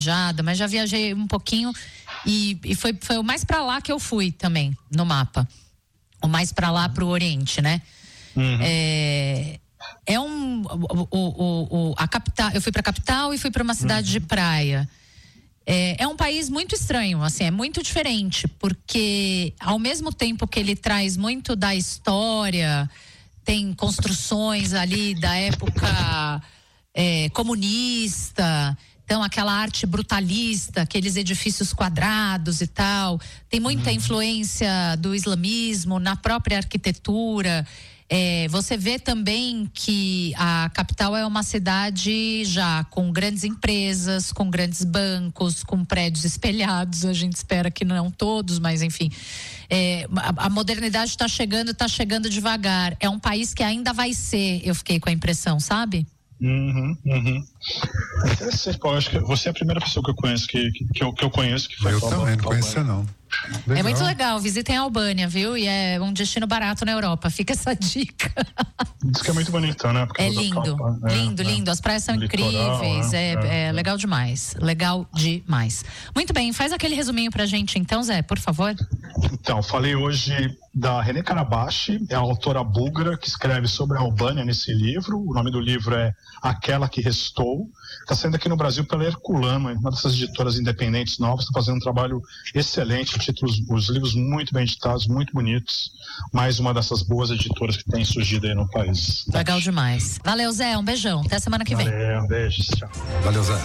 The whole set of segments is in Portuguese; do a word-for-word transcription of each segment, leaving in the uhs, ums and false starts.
viajada, mas já viajei um pouquinho e, e foi, foi o mais pra lá que eu fui também, no mapa. O mais pra lá pro Oriente, né? Uhum. É, é um... O, o, o, a capital, eu fui pra capital e fui pra uma cidade uhum. de praia. É, é um país muito estranho, assim, é muito diferente, porque ao mesmo tempo que ele traz muito da história, tem construções ali da época é, comunista, então aquela arte brutalista, aqueles edifícios quadrados e tal, tem muita influência do islamismo na própria arquitetura. É, você vê também que a capital é uma cidade já com grandes empresas, com grandes bancos, com prédios espelhados. A gente espera que não todos, mas enfim. É, a, a modernidade está chegando, está chegando devagar. É um país que ainda vai ser, eu fiquei com a impressão, sabe? Uhum, uhum. Interessante, Paulo. Acho que você é a primeira pessoa que eu conheço que, que, que, eu, que eu conheço que foi. Eu também não conhecia, não. Legal. É muito legal, visitem a Albânia, viu? E é um destino barato na Europa, fica essa dica. Diz que é muito bonito, né? É lindo, Copa, lindo, é, lindo, é. As praias são litoral, incríveis, é, é, é legal demais, legal demais. Muito bem, faz aquele resuminho pra gente então, Zé, por favor. Então, falei hoje da René Carabashi, é a autora búlgara que escreve sobre a Albânia nesse livro. O nome do livro é Aquela que Restou. Está saindo aqui no Brasil pela Herculano, uma dessas editoras independentes novas, está fazendo um trabalho excelente, títulos, os livros muito bem editados, muito bonitos. Mais uma dessas boas editoras que tem surgido aí no país. Legal demais. Valeu, Zé, um beijão. Até semana que vem. Valeu, um beijo, tchau. Valeu, Zé.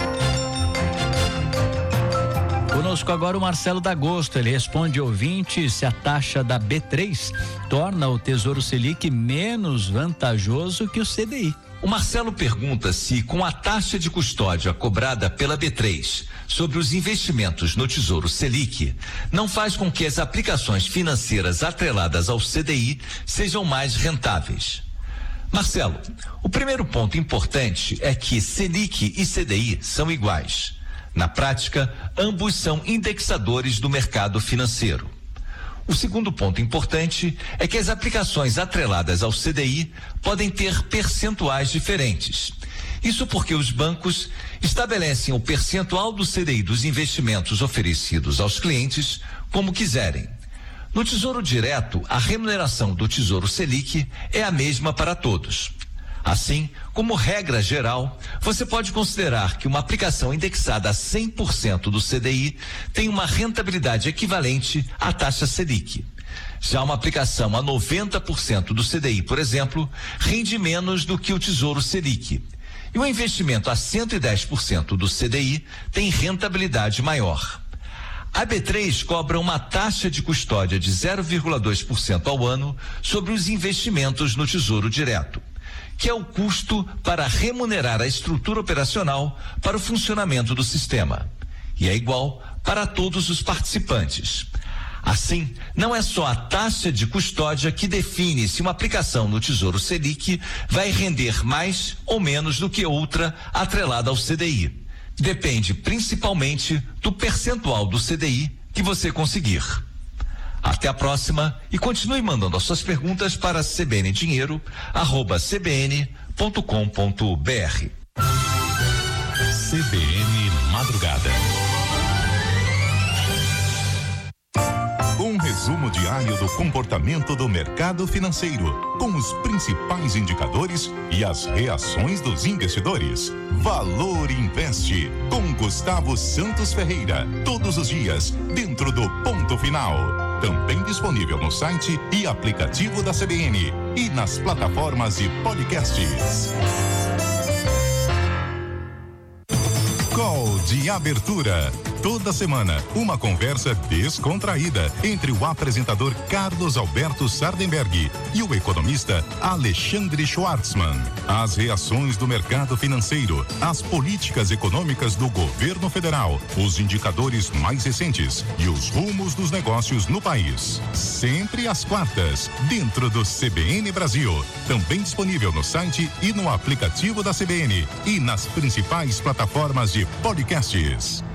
Conosco agora o Marcelo D'Agosto, ele responde ouvinte se a taxa da B três torna o Tesouro Selic menos vantajoso que o C D I. O Marcelo pergunta se, com a taxa de custódia cobrada pela B três sobre os investimentos no Tesouro Selic, não faz com que as aplicações financeiras atreladas ao C D I sejam mais rentáveis. Marcelo, o primeiro ponto importante é que Selic e C D I são iguais. Na prática, ambos são indexadores do mercado financeiro. O segundo ponto importante é que as aplicações atreladas ao C D I podem ter percentuais diferentes. Isso porque os bancos estabelecem o percentual do C D I dos investimentos oferecidos aos clientes como quiserem. No Tesouro Direto, a remuneração do Tesouro Selic é a mesma para todos. Assim, como regra geral, você pode considerar que uma aplicação indexada a cem por cento do C D I tem uma rentabilidade equivalente à taxa Selic. Já uma aplicação a noventa por cento do C D I, por exemplo, rende menos do que o Tesouro Selic. E o investimento a cento e dez por cento do C D I tem rentabilidade maior. A B três cobra uma taxa de custódia de zero vírgula dois por cento ao ano sobre os investimentos no Tesouro Direto, que é o custo para remunerar a estrutura operacional para o funcionamento do sistema. E é igual para todos os participantes. Assim, não é só a taxa de custódia que define se uma aplicação no Tesouro Selic vai render mais ou menos do que outra atrelada ao C D I. Depende principalmente do percentual do C D I que você conseguir. Até a próxima e continue mandando as suas perguntas para cbndinheiro arroba cbn.com.br. C B N Madrugada. Um resumo diário do comportamento do mercado financeiro, com os principais indicadores e as reações dos investidores. Valor Investe, com Gustavo Santos Ferreira, todos os dias, dentro do Ponto Final. Também disponível no site e aplicativo da C B N e nas plataformas de podcasts. Call de abertura. Toda semana, uma conversa descontraída entre o apresentador Carlos Alberto Sardenberg e o economista Alexandre Schwartzman. As reações do mercado financeiro, as políticas econômicas do governo federal, os indicadores mais recentes e os rumos dos negócios no país. Sempre às quartas, dentro do C B N Brasil. Também disponível no site e no aplicativo da C B N e nas principais plataformas de podcasts.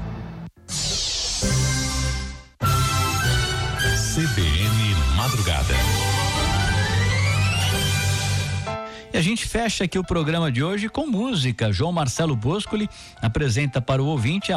C B N Madrugada. E a gente fecha aqui o programa de hoje com música. João Marcelo Boscoli apresenta para o ouvinte a